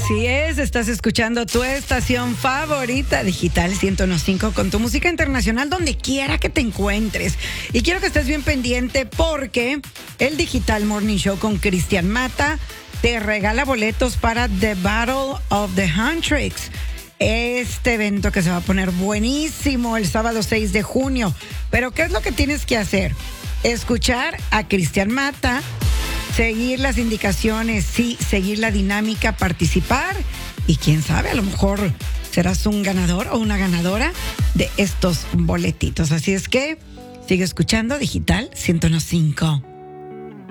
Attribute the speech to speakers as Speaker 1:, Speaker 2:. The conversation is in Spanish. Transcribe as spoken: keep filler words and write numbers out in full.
Speaker 1: Así es, estás escuchando tu estación favorita, Digital ciento uno punto cinco, con tu música internacional donde quiera que te encuentres. Y quiero que estés bien pendiente porque el Digital Morning Show con Cristian Mata te regala boletos para The Battle of the Huntrix. Este evento que se va a poner buenísimo el sábado seis de junio. Pero ¿qué es lo que tienes que hacer? Escuchar a Cristian Mata, seguir las indicaciones, sí, seguir la dinámica, participar y quién sabe, a lo mejor serás un ganador o una ganadora de estos boletitos. Así es que sigue escuchando Digital ciento uno punto cinco.